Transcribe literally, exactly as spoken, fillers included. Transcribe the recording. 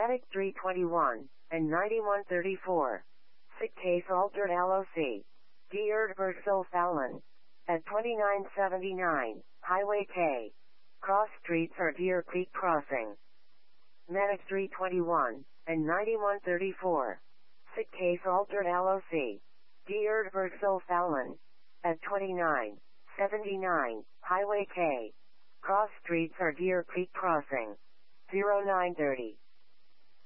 Medic three twenty-one and ninety-one thirty-four. Sick case altered L O C. D. Erdbergsel Fallon. At twenty-nine seventy-nine, Highway K. Cross Streets or Deer Creek Crossing. Medic three twenty-one and ninety-one thirty-four. Sick case altered L O C. D. Erdbergsel Fallon. At twenty-nine seventy-nine, Highway K. Cross Streets or Deer Creek Crossing. zero nine thirty.